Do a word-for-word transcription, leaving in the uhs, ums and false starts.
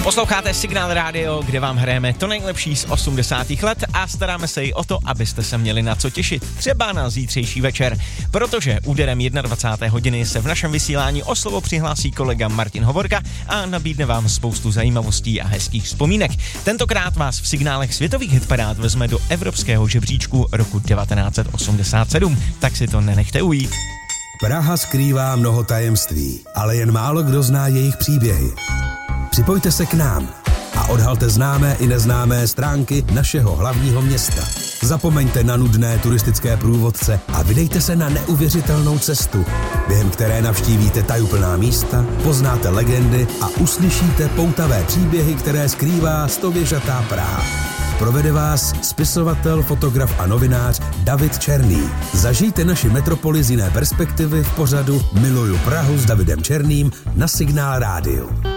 Posloucháte Signál Radio, kde vám hrajeme to nejlepší z osmdesátých let a staráme se i o to, abyste se měli na co těšit. Třeba na zítřejší večer, protože úderem dvacáté první hodiny se v našem vysílání o slovo přihlásí kolega Martin Hovorka a nabídne vám spoustu zajímavostí a hezkých vzpomínek. Tentokrát vás v signálech světových hitparád vezme do evropského žebříčku roku devatenáct set osmdesát sedm, tak si to nenechte ujít. Praha skrývá mnoho tajemství, ale jen málo kdo zná jejich příběhy. Připojte se k nám a odhalte známé i neznámé stránky našeho hlavního města. Zapomeňte na nudné turistické průvodce a vydejte se na neuvěřitelnou cestu, během které navštívíte tajuplná místa, poznáte legendy a uslyšíte poutavé příběhy, které skrývá stověžatá Praha. Provede vás spisovatel, fotograf a novinář David Černý. Zažijte naši metropoli z jiné perspektivy v pořadu Miluju Prahu s Davidem Černým na Signál Rádiu.